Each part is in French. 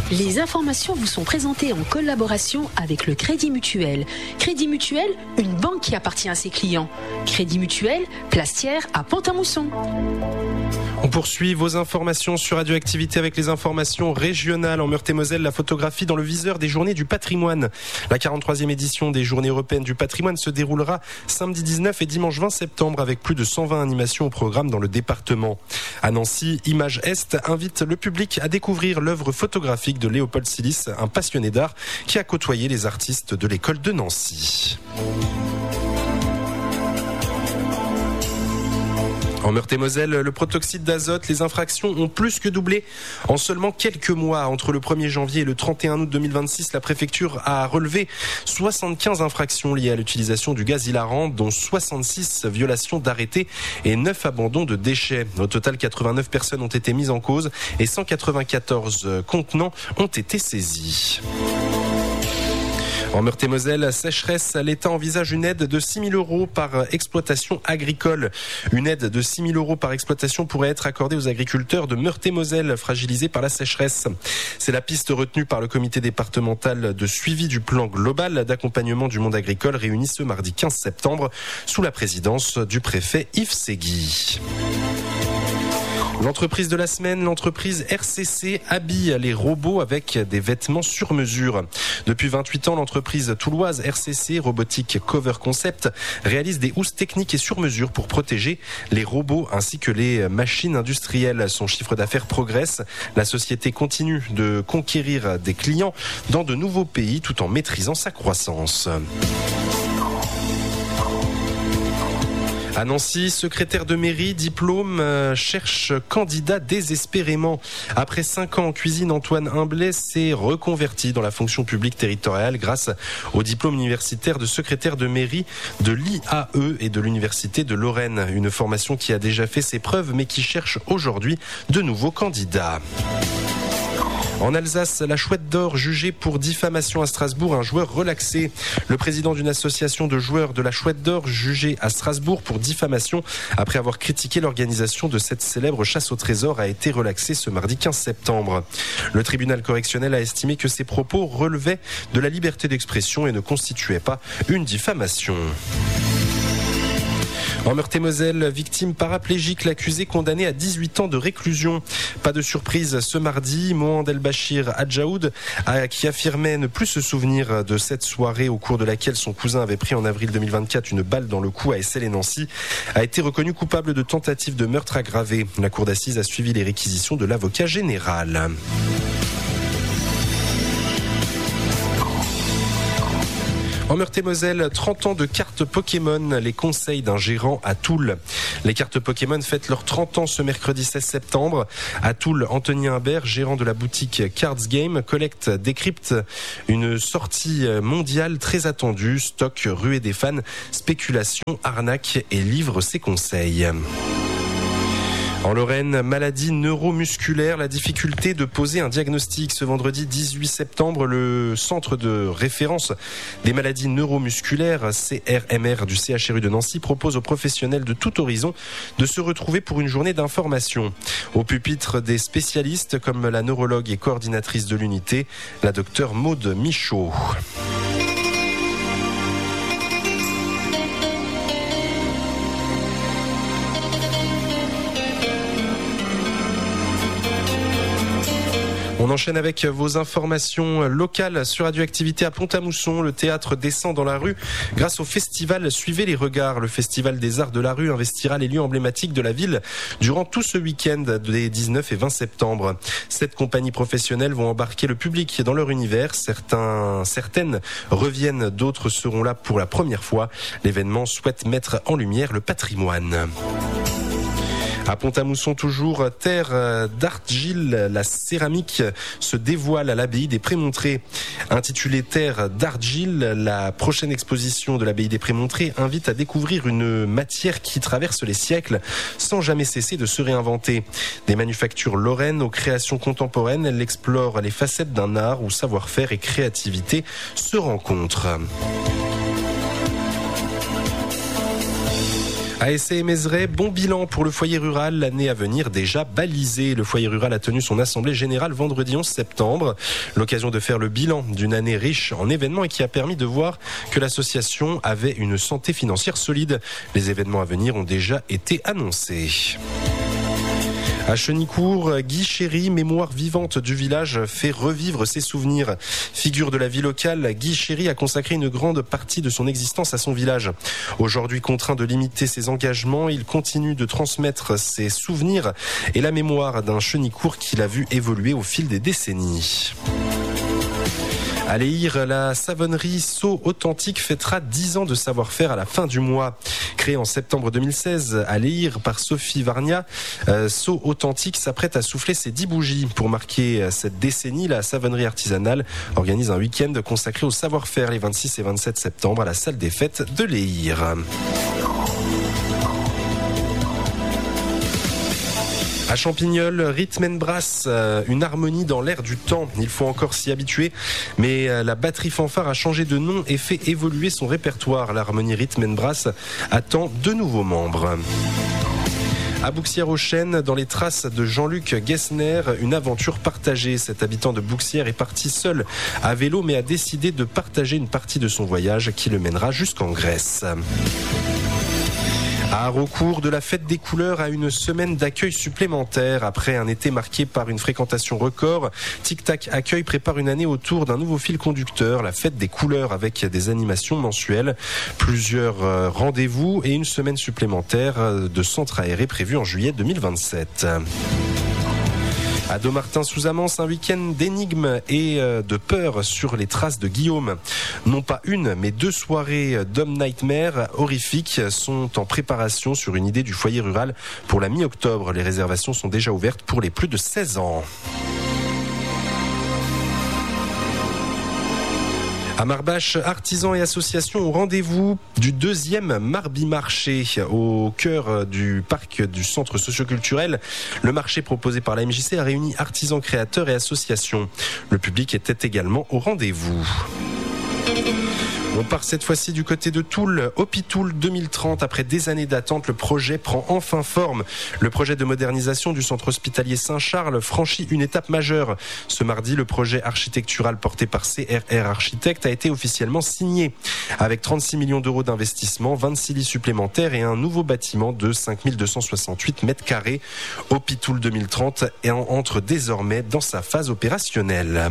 Les informations vous sont présentées en collaboration avec le Crédit Mutuel. Crédit Mutuel, une banque qui appartient à ses clients. Crédit Mutuel, Plastière à Pont-à-Mousson. On poursuit vos informations sur Radioactivité avec les informations régionales. En Meurthe-et-Moselle, la photographie dans le viseur des Journées du patrimoine. La 43e édition des Journées européennes du patrimoine se déroulera samedi 19 et dimanche 20 septembre avec plus de 120 animations au programme dans le département. À Nancy, Image Est invite le public à découvrir l'œuvre photographique de Léopold Silis, un passionné d'art qui a côtoyé les artistes de l'école de Nancy. En Meurthe-et-Moselle, le protoxyde d'azote, les infractions ont plus que doublé en seulement quelques mois. Entre le 1er janvier et le 31 août 2026, la préfecture a relevé 75 infractions liées à l'utilisation du gaz hilarant, dont 66 violations d'arrêtés et 9 abandons de déchets. Au total, 89 personnes ont été mises en cause et 194 contenants ont été saisis. En Meurthe-et-Moselle, sécheresse, l'État envisage une aide de 6 000 € par exploitation agricole. Une aide de 6 000 € par exploitation pourrait être accordée aux agriculteurs de Meurthe-et-Moselle fragilisés par la sécheresse. C'est la piste retenue par le comité départemental de suivi du plan global d'accompagnement du monde agricole réuni ce mardi 15 septembre sous la présidence du préfet Yves Segui. L'entreprise de la semaine, l'entreprise RCC habille les robots avec des vêtements sur mesure. Depuis 28 ans, l'entreprise touloise RCC, Robotique Cover Concept, réalise des housses techniques et sur mesure pour protéger les robots ainsi que les machines industrielles. Son chiffre d'affaires progresse. La société continue de conquérir des clients dans de nouveaux pays tout en maîtrisant sa croissance. À Nancy, secrétaire de mairie, diplôme, cherche candidat désespérément. Après 5 ans en cuisine, Antoine Humblet s'est reconverti dans la fonction publique territoriale grâce au diplôme universitaire de secrétaire de mairie de l'IAE et de l'Université de Lorraine. Une formation qui a déjà fait ses preuves mais qui cherche aujourd'hui de nouveaux candidats. En Alsace, la Chouette d'Or jugée pour diffamation à Strasbourg, un joueur relaxé. Le président d'une association de joueurs de la Chouette d'Or jugé à Strasbourg pour diffamation après avoir critiqué l'organisation de cette célèbre chasse au trésor a été relaxé ce mardi 15 septembre. Le tribunal correctionnel a estimé que ses propos relevaient de la liberté d'expression et ne constituaient pas une diffamation. En Meurthe-et-Moselle, victime paraplégique, l'accusé condamné à 18 ans de réclusion. Pas de surprise ce mardi, Mohand El-Bachir Adjaoud, qui affirmait ne plus se souvenir de cette soirée au cours de laquelle son cousin avait pris en avril 2024 une balle dans le cou à Essel et Nancy, a été reconnu coupable de tentative de meurtre aggravé. La cour d'assises a suivi les réquisitions de l'avocat général. En Meurthe-et-Moselle, 30 ans de cartes Pokémon, les conseils d'un gérant à Toul. Les cartes Pokémon fêtent leurs 30 ans ce mercredi 16 septembre. À Toul, Anthony Imbert, gérant de la boutique Cards Game, décrypte une sortie mondiale très attendue. Stock, ruée des fans, spéculation, arnaque et livre ses conseils. En Lorraine, maladie neuromusculaire, la difficulté de poser un diagnostic. Ce vendredi 18 septembre, le centre de référence des maladies neuromusculaires, CRMR du CHRU de Nancy, propose aux professionnels de tout horizon de se retrouver pour une journée d'information. Au pupitre des spécialistes comme la neurologue et coordinatrice de l'unité, la docteure Maude Michaud. On enchaîne avec vos informations locales sur Radioactivité à Pont-à-Mousson. Le théâtre descend dans la rue grâce au festival Suivez les regards. Le festival des arts de la rue investira les lieux emblématiques de la ville durant tout ce week-end des 19 et 20 septembre. 7 compagnies professionnelles vont embarquer le public dans leur univers. Certaines reviennent, d'autres seront là pour la première fois. L'événement souhaite mettre en lumière le patrimoine. À Pont-à-Mousson toujours, terre d'argile, la céramique se dévoile à l'abbaye des Prémontrés. Intitulée Terre d'argile, la prochaine exposition de l'abbaye des Prémontrés invite à découvrir une matière qui traverse les siècles sans jamais cesser de se réinventer. Des manufactures lorraines aux créations contemporaines, elle explore les facettes d'un art où savoir-faire et créativité se rencontrent. À Essay et Mézeray, bon bilan pour le foyer rural, l'année à venir déjà balisée. Le foyer rural a tenu son assemblée générale vendredi 11 septembre. L'occasion de faire le bilan d'une année riche en événements et qui a permis de voir que l'association avait une santé financière solide. Les événements à venir ont déjà été annoncés. À Chenicourt, Guy Chéry, mémoire vivante du village, fait revivre ses souvenirs. Figure de la vie locale, Guy Chéry a consacré une grande partie de son existence à son village. Aujourd'hui contraint de limiter ses engagements, il continue de transmettre ses souvenirs et la mémoire d'un Chenicourt qu'il a vu évoluer au fil des décennies. À Léhir, la savonnerie Seau Authentique fêtera 10 ans de savoir-faire à la fin du mois. Créée en septembre 2016 à Léhir par Sophie Varnia, Seau Authentique s'apprête à souffler ses 10 bougies. Pour marquer cette décennie, la savonnerie artisanale organise un week-end consacré au savoir-faire les 26 et 27 septembre à la salle des fêtes de Léhir. À Champignol, Rhythm and Brass, une harmonie dans l'air du temps. Il faut encore s'y habituer, mais la batterie fanfare a changé de nom et fait évoluer son répertoire. L'harmonie Rhythm and Brass attend de nouveaux membres. À Bouxières-aux-Chênes, dans les traces de Jean-Luc Gessner, une aventure partagée. Cet habitant de Bouxières est parti seul à vélo, mais a décidé de partager une partie de son voyage qui le mènera jusqu'en Grèce. À Haraucourt, de la fête des couleurs à une semaine d'accueil supplémentaire. Après un été marqué par une fréquentation record, Tic Tac Accueil prépare une année autour d'un nouveau fil conducteur, la fête des couleurs avec des animations mensuelles, plusieurs rendez-vous et une semaine supplémentaire de centre aéré prévue en juillet 2027. À Dommartin-sous-Amance, un week-end d'énigmes et de peur sur les traces de Guillaume. Non pas une, mais 2 soirées d'Homme Nightmare horrifiques sont en préparation sur une idée du foyer rural pour la mi-octobre. Les réservations sont déjà ouvertes pour les plus de 16 ans. À Marbache, artisans et associations au rendez-vous du 2e Marby Marché au cœur du parc du centre socioculturel. Le marché proposé par la MJC a réuni artisans, créateurs et associations. Le public était également au rendez-vous. On part cette fois-ci du côté de Toul, Hopitoul 2030. Après des années d'attente, le projet prend enfin forme. Le projet de modernisation du centre hospitalier Saint-Charles franchit une étape majeure. Ce mardi, le projet architectural porté par CRR Architectes a été officiellement signé. Avec 36 millions d'euros d'investissement, 26 lits supplémentaires et un nouveau bâtiment de 5268 mètres carrés, Hopitoul 2030 entre désormais dans sa phase opérationnelle.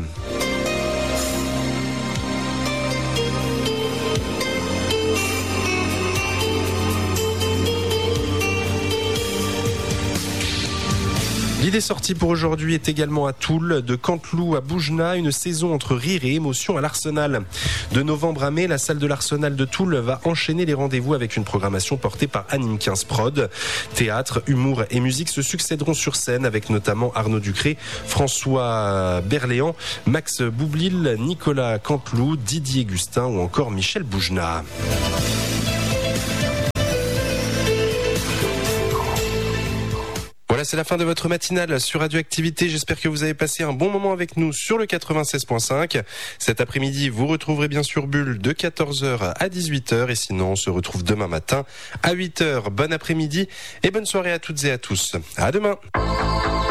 L'idée sortie pour aujourd'hui est également à Toul, de Canteloup à Boujna, une saison entre rire et émotion à l'Arsenal. De novembre à mai, la salle de l'Arsenal de Toul va enchaîner les rendez-vous avec une programmation portée par Anime 15 Prod. Théâtre, humour et musique se succéderont sur scène avec notamment Arnaud Ducré, François Berléand, Max Boublil, Nicolas Canteloup, Didier Gustin ou encore Michel Boujna. Voilà, c'est la fin de votre matinale sur Radioactivité. J'espère que vous avez passé un bon moment avec nous sur le 96.5. Cet après-midi, vous retrouverez bien sûr Bulle de 14h à 18h. Et sinon, on se retrouve demain matin à 8h. Bon après-midi et bonne soirée à toutes et à tous. À demain.